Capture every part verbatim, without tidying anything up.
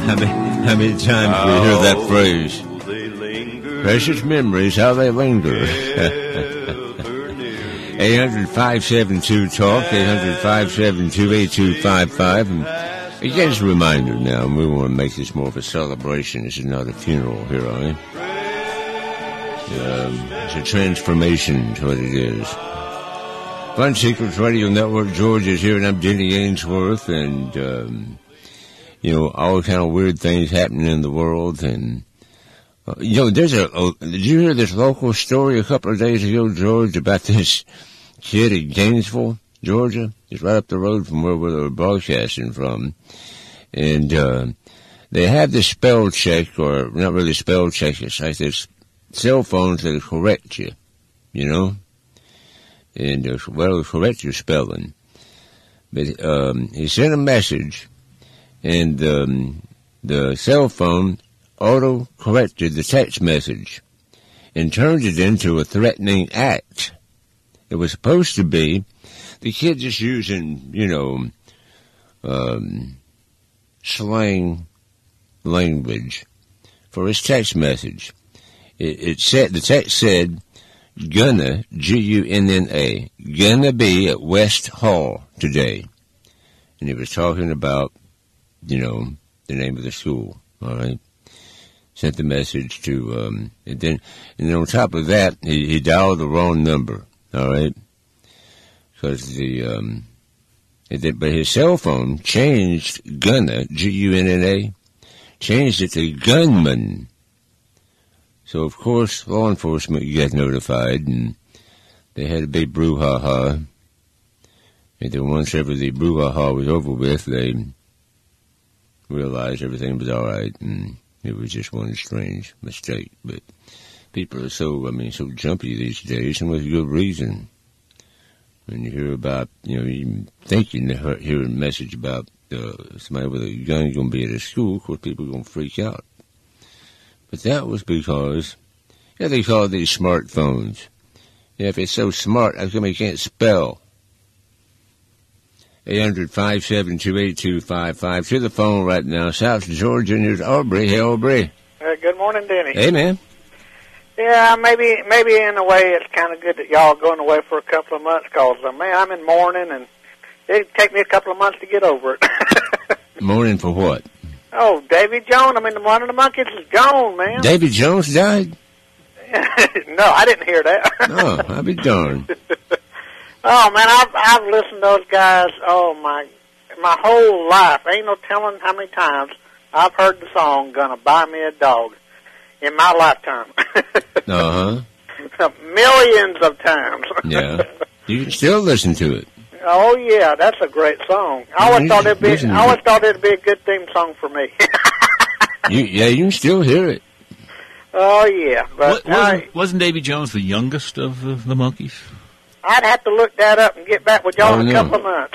How many, how many times do we hear that phrase? Precious memories, how they linger. eight hundred, five seven two, talk, eight hundred, five seven two, eight two five five. And again, as a reminder now, we want to make this more of a celebration. This is not a funeral here, are we? Um, it's a transformation, is what it is. Fun Secrets Radio Network, George is here, and I'm Denny Ainsworth, and, um, you know, all kind of weird things happening in the world, and, uh, you know, there's a, a, did you hear this local story a couple of days ago, George, about this kid in Gainesville, Georgia? It's right up the road from where we were broadcasting from, and, uh, they have this spell check, or not really spell check, it's like this cell phones that'll correct you, you know? And, uh, well, correct your spelling. But, um, he sent a message, and, um, the cell phone auto-corrected the text message and turned it into a threatening act. It was supposed to be the kid just using, you know, um, slang language for his text message. It, it said, the text said, gonna, G U N N A, gonna be at West Hall today. And he was talking about, you know, the name of the school, all right? Sent the message to, um, and then, and then on top of that, he, he dialed the wrong number, all right? Because the, um, it, but his cell phone changed gonna, G U N N A, changed it to gunman. So, of course, law enforcement got notified, and they had a big brouhaha. And then once ever the brouhaha was over with, they realized everything was all right, and it was just one strange mistake. But people are so, I mean, so jumpy these days, and with good reason. When you hear about, you know, you think you hear a message about uh, somebody with a gun going to be at a school, of course, people are going to freak out. But that was because, yeah, they call these smartphones. Yeah, if it's so smart, how come you can't spell? eight hundred, five seven two, eight two five five. To the phone right now, South Georgia, and there's Aubrey. Hey, Aubrey. Uh, good morning, Denny. Hey, man. Yeah, maybe maybe in a way it's kind of good that y'all are going away for a couple of months, because, uh, man, I'm in mourning, and it'd take me a couple of months to get over it. Mourning for what? Oh, Davy Jones. I mean, the one of the monkeys is gone, man. Davy Jones died? No, I didn't hear that. Oh, I'll be darned. Oh, man, I've, I've listened to those guys, oh, my my whole life. Ain't no telling how many times I've heard the song, Gonna Buy Me a Dog, in my lifetime. Uh-huh. Millions of times. Yeah. You can still listen to it. Oh yeah, that's a great song. I always thought it'd be. I always thought it'd be a good theme song for me. you, yeah, you can still hear it. Oh yeah, but what, wasn't, I, wasn't Davy Jones the youngest of the, the monkeys? I'd have to look that up and get back with y'all in a couple of months.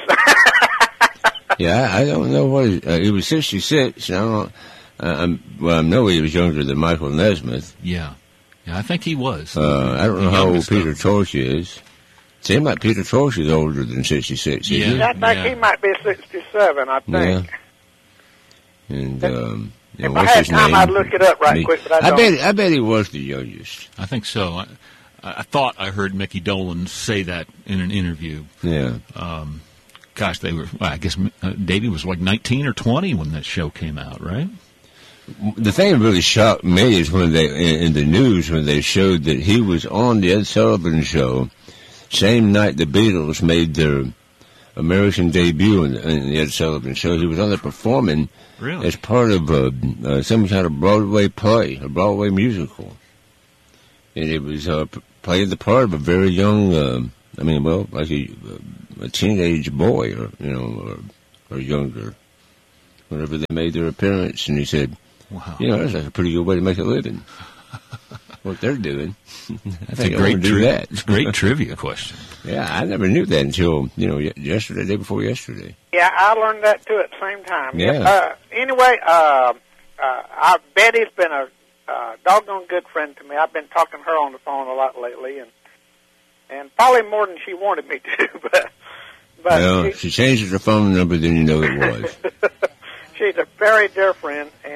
Yeah, I, I don't know what he, uh, he was. sixty-six. I don't. Uh, I'm, well, I know he was younger than Michael Nesmith. Yeah, yeah, I think he was. Uh, I don't know how old Peter Tosh is. Seems like Peter Tosh is older than sixty-six. Yeah, I think yeah. he might be sixty-seven, I think. Yeah. And, um, if and I had time, name? I'd look it up right Me. quick, but I, I don't. bet, I bet he was the youngest. I think so. I, I thought I heard Mickey Dolenz say that in an interview. Yeah. Um, gosh, they were, well, I guess uh, Davey was like nineteen or twenty when that show came out, right? The thing that really shocked me is when they, in, in the news, when they showed that he was on the Ed Sullivan Show, same night the Beatles made their American debut in, in the Ed Sullivan Show. He was on there performing really? as part of uh, uh, some kind of Broadway play, a Broadway musical. And it was uh, playing the part of a very young, uh, I mean, well, like a, a teenage boy, or you know, or, or younger, whenever they made their appearance. And he said, wow. You know, that's like a pretty good way to make a living. What they're doing. I think a great I do tri- that. It's a great trivia question. Yeah, I never knew that until, you know, yesterday, day before yesterday. Yeah, I learned that too at the same time. Yeah. Uh, anyway, uh, uh, I, Betty's been a uh, doggone good friend to me. I've been talking to her on the phone a lot lately, and and probably more than she wanted me to. But, but well, she, she changed her phone number, then you know it was. She's a very dear friend, and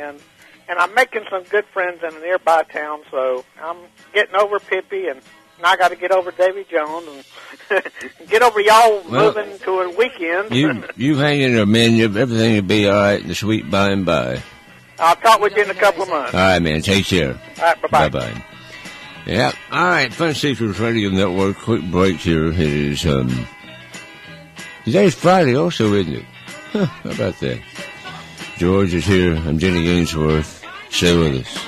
and I'm making some good friends in a nearby town, so I'm getting over Pippi, and now I got to get over Davy Jones and get over y'all Well, moving to a weekend. You you hang in there, man. You, everything will be all right in the sweet by and by. I'll talk with you in a couple of months. All right, man. Take care. All right, bye-bye. Bye-bye. Yeah. All right. Fun Secrets Radio Network. Quick break here. It is, um, today's Friday also, isn't it? Huh, how about that? George is here. I'm Jenny Ainsworth. Stay with us.